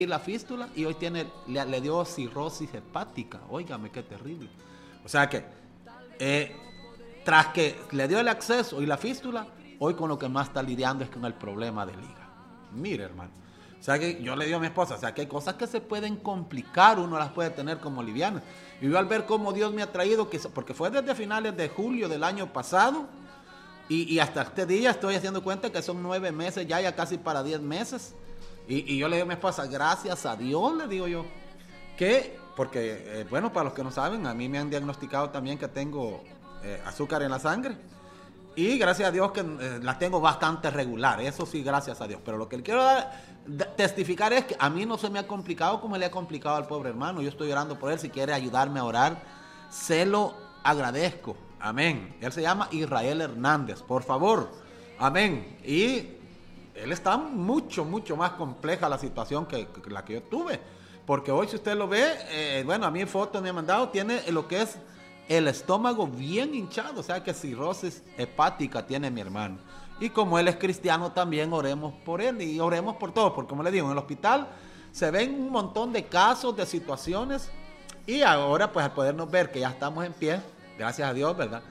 la fístula y hoy le dio cirrosis hepática. Óigame, qué terrible. O sea que, tras que le dio el acceso y la fístula, hoy con lo que más está lidiando es con el problema del hígado. Mire, hermano. O sea que yo le digo a mi esposa, o sea que hay cosas que se pueden complicar, uno las puede tener como livianas. Y yo al ver cómo Dios me ha traído, porque fue desde finales de julio del año pasado, y hasta este día estoy haciendo cuenta que son 9 meses, ya casi para 10 meses. Y yo le digo a mi esposa, gracias a Dios, le digo yo, porque, bueno, para los que no saben, a mí me han diagnosticado también que tengo azúcar en la sangre. Y gracias a Dios que la tengo bastante regular, eso sí, gracias a Dios. Pero lo que quiero testificar es que a mí no se me ha complicado como le ha complicado al pobre hermano. Yo estoy orando por él, si quiere ayudarme a orar, se lo agradezco. Amén. Él se llama Israel Hernández, por favor. Amén. Y él está mucho más compleja la situación que la que yo tuve. Porque hoy, si usted lo ve, bueno, a mí fotos me han mandado, tiene lo que es el estómago bien hinchado, o sea que cirrosis hepática tiene mi hermano. Y como él es cristiano también oremos por él y oremos por todos, porque como le digo, en el hospital se ven un montón de casos, de situaciones, y ahora pues al podernos ver que ya estamos en pie, gracias a Dios, ¿verdad?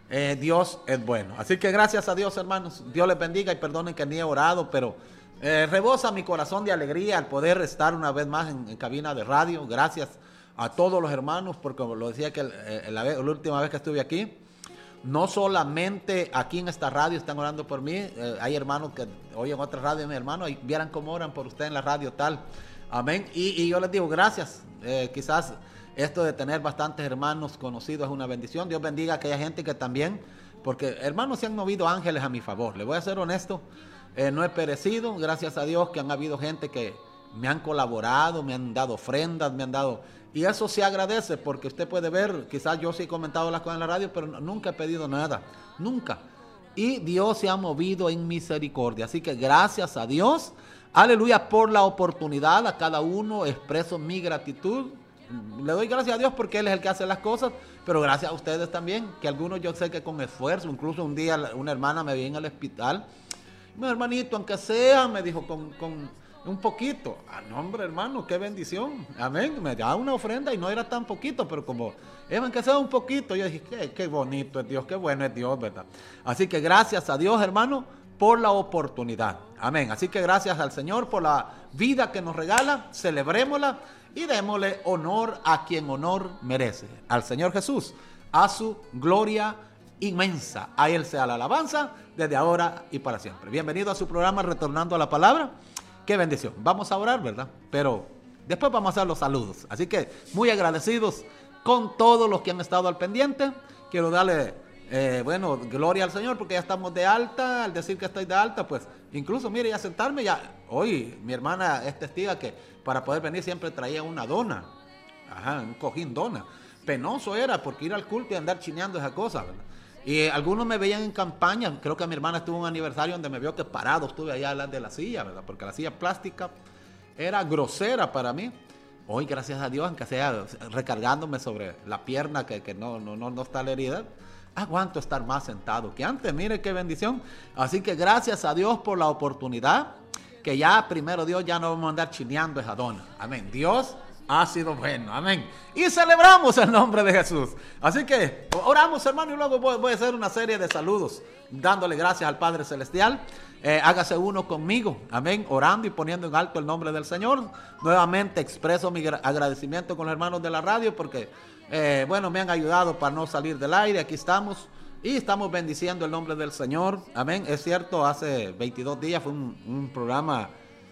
Dios es bueno. Así que gracias a Dios, hermanos, Dios les bendiga y perdonen que ni he orado, pero rebosa mi corazón de alegría al poder estar una vez más en cabina de radio. Gracias a todos los hermanos, porque como lo decía que la última vez que estuve aquí, no solamente aquí en esta radio están orando por mí, hay hermanos que oyen otra radio, mi hermano, y vieran cómo oran por usted en la radio tal, amén, y yo les digo gracias. Quizás esto de tener bastantes hermanos conocidos es una bendición. Dios bendiga a aquella gente que también, porque hermanos, se han movido ángeles a mi favor, le voy a ser honesto, no he perecido, gracias a Dios que han habido gente que me han colaborado, me han dado ofrendas, me han dado... Y eso se agradece, porque usted puede ver, quizás yo sí he comentado las cosas en la radio, pero nunca he pedido nada, nunca. Y Dios se ha movido en misericordia. Así que gracias a Dios, aleluya, por la oportunidad. A cada uno expreso mi gratitud. Le doy gracias a Dios porque Él es el que hace las cosas, pero gracias a ustedes también, que algunos yo sé que con esfuerzo, incluso un día una hermana me vio en el hospital. Mi hermanito, aunque sea, me dijo, con un poquito. No, hombre, hermano, qué bendición. Amén. Me da una ofrenda y no era tan poquito, pero como, aunque sea un poquito, yo dije, qué bonito es Dios, qué bueno es Dios, ¿verdad? Así que gracias a Dios, hermano, por la oportunidad. Amén. Así que gracias al Señor por la vida que nos regala, celebrémosla y démosle honor a quien honor merece. Al Señor Jesús, a su gloria inmensa. A Él sea la alabanza desde ahora y para siempre. Bienvenido a su programa Retornando a la Palabra. Qué bendición. Vamos a orar, ¿verdad? Pero después vamos a hacer los saludos. Así que muy agradecidos con todos los que han estado al pendiente. Quiero darle, bueno, gloria al Señor porque ya estamos de alta. Al decir que estoy de alta, pues incluso, mire, ya sentarme ya. Hoy mi hermana es testiga que para poder venir siempre traía una dona. Ajá, un cojín dona. Penoso era porque ir al culto y andar chineando esa cosa, ¿verdad? Y algunos me veían en campaña. Creo que mi hermana estuvo en un aniversario donde me vio que parado estuve allá de la silla, ¿verdad? Porque la silla plástica era grosera para mí. Hoy, gracias a Dios, aunque sea recargándome sobre la pierna que no está la herida, aguanto estar más sentado que antes. Mire qué bendición. Así que gracias a Dios por la oportunidad, que ya primero Dios ya no vamos a andar chineando esa dona. Amén. Dios ha sido bueno, amén. Y celebramos el nombre de Jesús. Así que oramos, hermano, y luego voy a hacer una serie de saludos, dándole gracias al Padre Celestial. Hágase uno conmigo, amén, orando y poniendo en alto el nombre del Señor. Nuevamente expreso mi agradecimiento con los hermanos de la radio, porque, bueno, me han ayudado para no salir del aire. Aquí estamos y estamos bendiciendo el nombre del Señor, amén. Es cierto, hace 22 días fue un programa,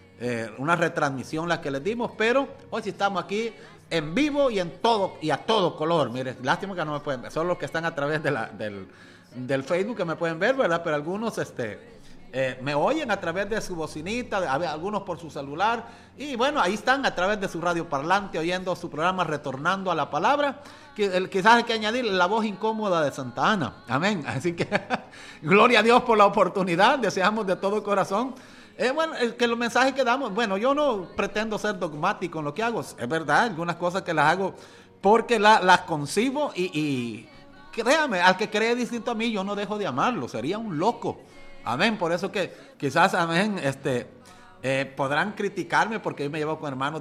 una retransmisión la que les dimos, pero hoy sí estamos aquí en vivo y en todo y a todo color. Mire, lástima que no me pueden ver, solo los que están a través del Facebook que me pueden ver, ¿verdad? Pero algunos me oyen a través de su bocinita, algunos por su celular, y bueno, ahí están a través de su radio parlante oyendo su programa Retornando a la Palabra. Quizás hay que añadir la voz incómoda de Santa Ana, amén. Así que gloria a Dios por la oportunidad, deseamos de todo corazón. Bueno, que los mensajes que damos, bueno, yo no pretendo ser dogmático en lo que hago, es verdad, algunas cosas que las hago porque las concibo y créame, al que cree distinto a mí, yo no dejo de amarlo, sería un loco, amén. Por eso que quizás, amén, Podrán criticarme porque yo me llevo con hermanos